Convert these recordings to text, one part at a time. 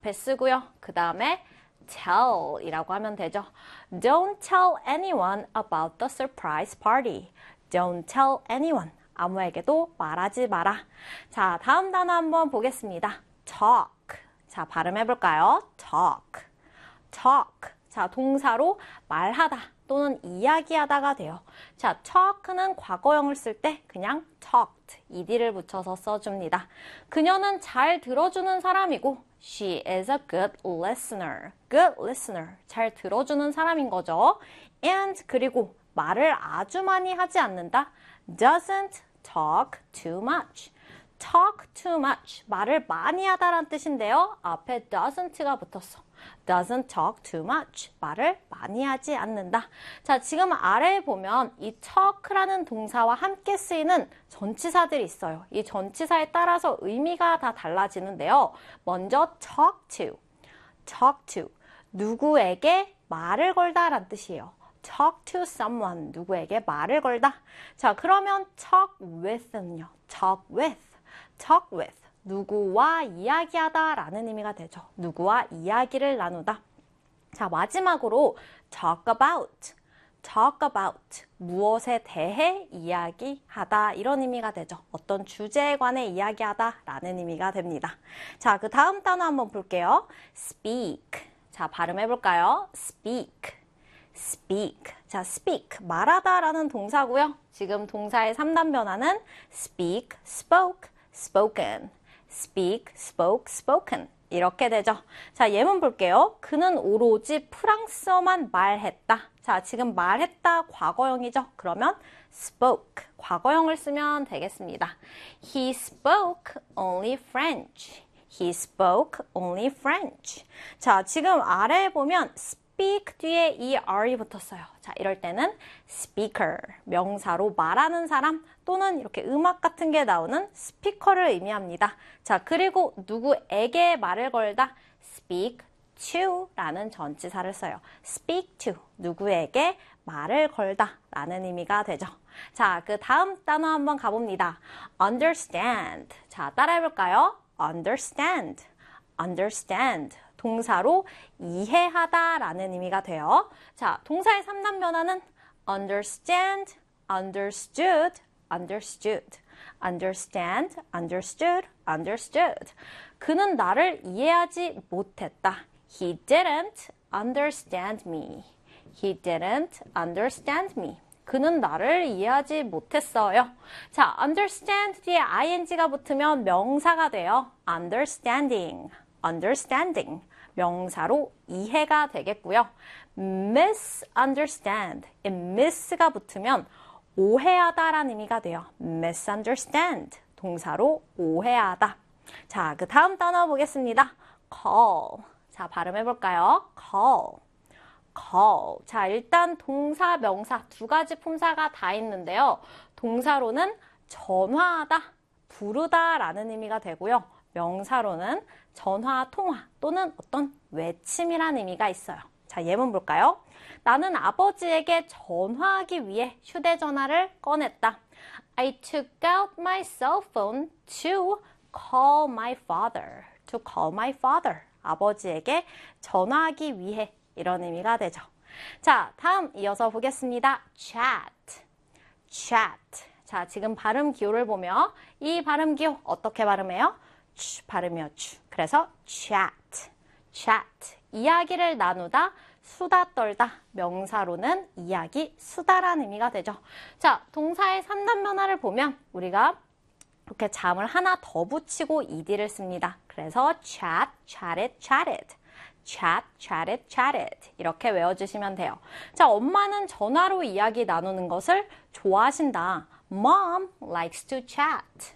앞에 쓰고요. 그 다음에 tell 이라고 하면 되죠. Don't tell anyone about the surprise party. Don't tell anyone. 아무에게도 말하지 마라. 자, 다음 단어 한번 보겠습니다. talk. 자, 발음해볼까요? talk. talk. 자, 동사로 말하다 또는 이야기하다가 돼요. 자, talk는 과거형을 쓸 때 그냥 talked, ed를 붙여서 써줍니다. 그녀는 잘 들어주는 사람이고 she is a good listener. good listener. 잘 들어주는 사람인 거죠. and 그리고 말을 아주 많이 하지 않는다. doesn't talk too much. talk too much. 말을 많이 하다란 뜻인데요. 앞에 doesn't가 붙었어. doesn't talk too much. 말을 많이 하지 않는다. 자, 지금 아래에 보면 이 talk라는 동사와 함께 쓰이는 전치사들이 있어요. 이 전치사에 따라서 의미가 다 달라지는데요. 먼저 talk to. talk to. 누구에게 말을 걸다 란 뜻이에요. talk to someone. 누구에게 말을 걸다. 자, 그러면 talk with는요. talk with. talk with. 누구와 이야기하다 라는 의미가 되죠. 누구와 이야기를 나누다. 자, 마지막으로 talk about. talk about. 무엇에 대해 이야기하다 이런 의미가 되죠. 어떤 주제에 관해 이야기하다 라는 의미가 됩니다. 자, 그 다음 단어 한번 볼게요. speak. 자, 발음해볼까요? speak. speak. 자, speak. 말하다 라는 동사고요. 지금 동사의 3단 변화는 speak, spoke, spoken. speak, spoke, spoken. 이렇게 되죠. 자, 예문 볼게요. 그는 오로지 프랑스어만 말했다. 자, 지금 말했다 과거형이죠. 그러면 spoke. 과거형을 쓰면 되겠습니다. He spoke only French. He spoke only French. 자, 지금 아래에 보면 speak 뒤에 이 r이 붙었어요. 자, 이럴 때는 speaker, 명사로 말하는 사람 또는 이렇게 음악 같은 게 나오는 스피커를 의미합니다. 자, 그리고 누구에게 말을 걸다 speak to 라는 전치사를 써요. speak to, 누구에게 말을 걸다 라는 의미가 되죠. 자, 그 다음 단어 한번 가봅니다. understand. 자, 따라해볼까요? understand. understand. 동사로 이해하다 라는 의미가 돼요. 자, 동사의 3단 변화는 understand, understood, understood. understand, understood, understood. 그는 나를 이해하지 못했다. He didn't understand me. He didn't understand me. 그는 나를 이해하지 못했어요. 자, understand 뒤에 ing가 붙으면 명사가 돼요. understanding, understanding. 명사로 이해가 되겠고요. misunderstand, miss가 붙으면 오해하다라는 의미가 돼요. misunderstand, 동사로 오해하다. 자, 그 다음 단어 보겠습니다. call. 자, 발음해볼까요? call. call. 자, 일단 동사, 명사 두 가지 품사가 다 있는데요. 동사로는 전화하다, 부르다 라는 의미가 되고요. 명사로는 전화, 통화 또는 어떤 외침이라는 의미가 있어요. 자, 예문 볼까요? 나는 아버지에게 전화하기 위해 휴대전화를 꺼냈다. I took out my cell phone to call my father. To call my father. 아버지에게 전화하기 위해 이런 의미가 되죠. 자, 다음 이어서 보겠습니다. chat. chat. 자, 지금 발음 기호를 보며 이 발음 기호 어떻게 발음해요? 추 발음이요. 추. 그래서 chat. chat. 이야기를 나누다, 수다 떨다. 명사로는 이야기, 수다라는 의미가 되죠. 자, 동사의 3단 변화를 보면 우리가 이렇게 잠을 하나 더 붙이고 ed를 씁니다. 그래서 chat, chatted, chatted. chat, chatted, chatted. 이렇게 외워주시면 돼요. 자, 엄마는 전화로 이야기 나누는 것을 좋아하신다. Mom likes to chat.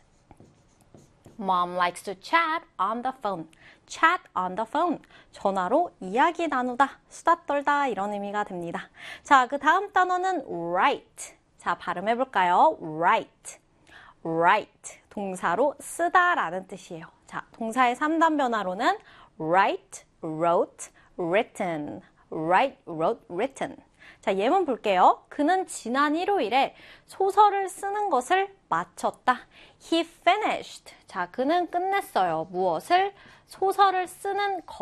Mom likes to chat on the phone. Chat on the phone. 전화로 이야기 나누다, 수다 떨다 이런 의미가 됩니다. 자, 그 다음 단어는 write. 자, 발음해볼까요? write. write. 동사로 쓰다라는 뜻이에요. 자, 동사의 3단 변화로는 write, wrote, written. write, wrote, written. 자, 예문 볼게요. 그는 지난 일요일에 소설을 쓰는 것을 마쳤다. He finished. 자, 그는 끝냈어요. 무엇을? 소설을 쓰는 것.